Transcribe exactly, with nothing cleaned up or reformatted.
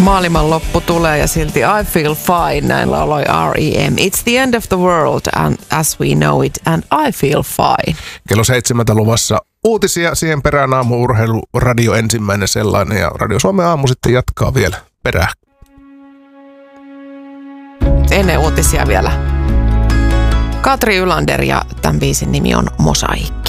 Maailman loppu tulee ja silti I feel fine, näin lauloi R E M. It's the end of the world and as we know it and I feel fine. Kello seitsemältä luvassa uutisia, siihen perään aamu-urheilu, radio ensimmäinen sellainen ja Radio Suomen aamu sitten jatkaa vielä perään. Ennen uutisia vielä Katri Ylander ja tämän biisin nimi on Mosaikki.